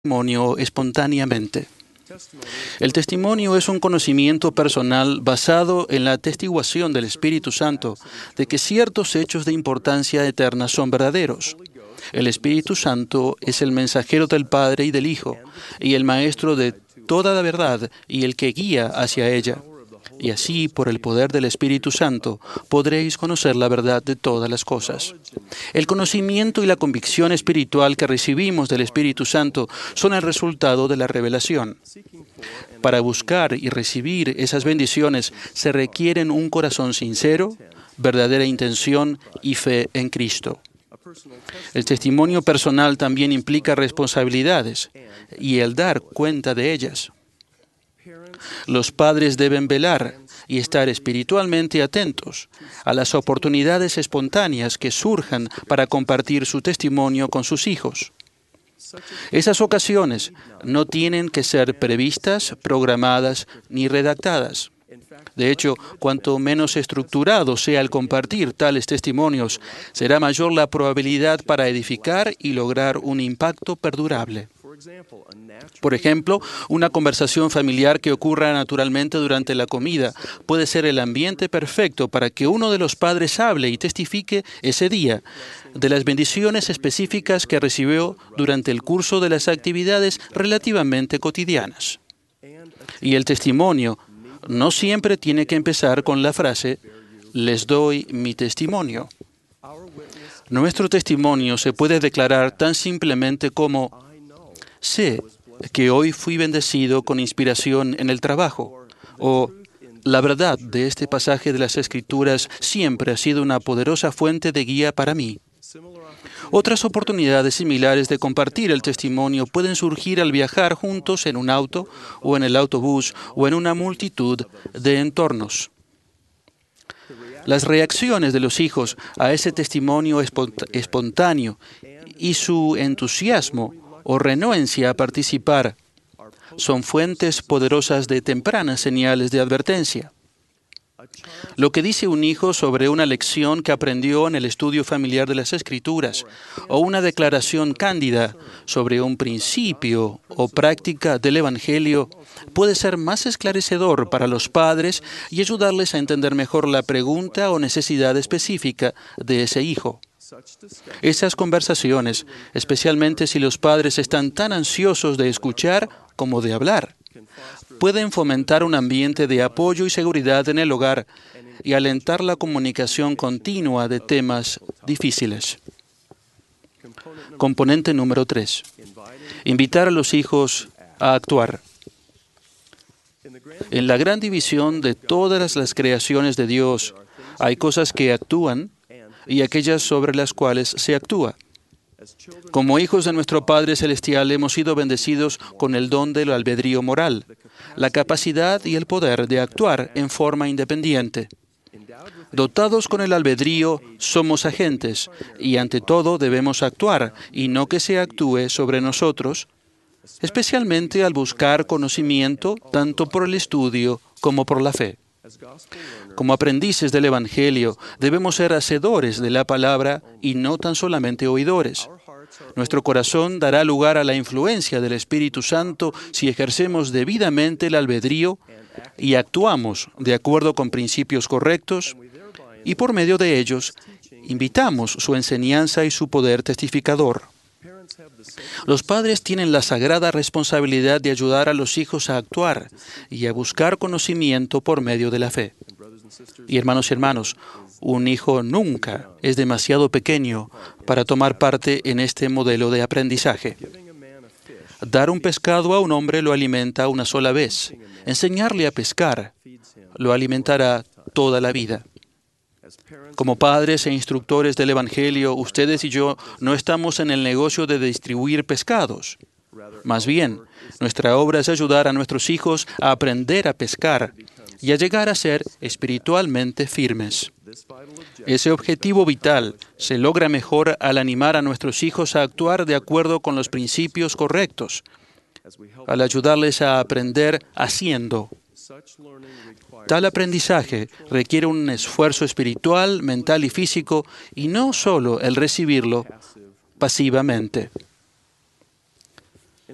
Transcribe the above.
testimonio espontáneamente. El testimonio es un conocimiento personal basado en la atestiguación del Espíritu Santo de que ciertos hechos de importancia eterna son verdaderos. El Espíritu Santo es el mensajero del Padre y del Hijo, y el maestro de toda la verdad y el que guía hacia ella. Y así, por el poder del Espíritu Santo, podréis conocer la verdad de todas las cosas. El conocimiento y la convicción espiritual que recibimos del Espíritu Santo son el resultado de la revelación. Para buscar y recibir esas bendiciones se requieren un corazón sincero, verdadera intención y fe en Cristo. El testimonio personal también implica responsabilidades y el dar cuenta de ellas. Los padres deben velar y estar espiritualmente atentos a las oportunidades espontáneas que surjan para compartir su testimonio con sus hijos. Esas ocasiones no tienen que ser previstas, programadas ni redactadas. De hecho, cuanto menos estructurado sea el compartir tales testimonios, será mayor la probabilidad para edificar y lograr un impacto perdurable. Por ejemplo, una conversación familiar que ocurra naturalmente durante la comida puede ser el ambiente perfecto para que uno de los padres hable y testifique ese día de las bendiciones específicas que recibió durante el curso de las actividades relativamente cotidianas. Y el testimonio no siempre tiene que empezar con la frase, «Les doy mi testimonio». Nuestro testimonio se puede declarar tan simplemente como «Sé que hoy fui bendecido con inspiración en el trabajo», o «La verdad de este pasaje de las Escrituras siempre ha sido una poderosa fuente de guía para mí». Otras oportunidades similares de compartir el testimonio pueden surgir al viajar juntos en un auto o en el autobús o en una multitud de entornos. Las reacciones de los hijos a ese testimonio espontáneo y su entusiasmo o renuencia a participar son fuentes poderosas de tempranas señales de advertencia. Lo que dice un hijo sobre una lección que aprendió en el estudio familiar de las Escrituras o una declaración cándida sobre un principio o práctica del Evangelio puede ser más esclarecedor para los padres y ayudarles a entender mejor la pregunta o necesidad específica de ese hijo. Esas conversaciones, especialmente si los padres están tan ansiosos de escuchar como de hablar, pueden fomentar un ambiente de apoyo y seguridad en el hogar y alentar la comunicación continua de temas difíciles. Componente número 3. Invitar a los hijos a actuar. En la gran división de todas las creaciones de Dios, hay cosas que actúan y aquellas sobre las cuales se actúa. Como hijos de nuestro Padre Celestial hemos sido bendecidos con el don del albedrío moral, la capacidad y el poder de actuar en forma independiente. Dotados con el albedrío, somos agentes y ante todo debemos actuar y no que se actúe sobre nosotros, especialmente al buscar conocimiento tanto por el estudio como por la fe. Como aprendices del Evangelio, debemos ser hacedores de la palabra y no tan solamente oidores. Nuestro corazón dará lugar a la influencia del Espíritu Santo si ejercemos debidamente el albedrío y actuamos de acuerdo con principios correctos y por medio de ellos invitamos su enseñanza y su poder testificador. Los padres tienen la sagrada responsabilidad de ayudar a los hijos a actuar y a buscar conocimiento por medio de la fe. Y hermanos y hermanas, un hijo nunca es demasiado pequeño para tomar parte en este modelo de aprendizaje. Dar un pescado a un hombre lo alimenta una sola vez. Enseñarle a pescar lo alimentará toda la vida. Como padres e instructores del Evangelio, ustedes y yo no estamos en el negocio de distribuir pescados. Más bien, nuestra obra es ayudar a nuestros hijos a aprender a pescar y a llegar a ser espiritualmente firmes. Ese objetivo vital se logra mejor al animar a nuestros hijos a actuar de acuerdo con los principios correctos, al ayudarles a aprender haciendo. Tal aprendizaje requiere un esfuerzo espiritual, mental y físico, y no solo el recibirlo pasivamente.